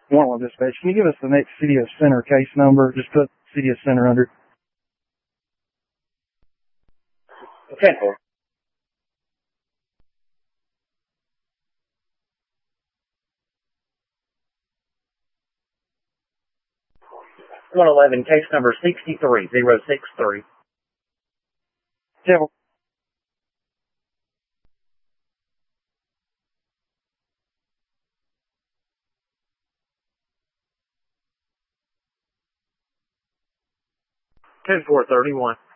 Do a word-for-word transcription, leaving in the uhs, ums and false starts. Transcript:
Warrant Dispatch, can you give us the next City of Center case number? Just put City of Center under it. ten four. one eleven, case number sixty-three zero six three. ten four. ten four thirty-one.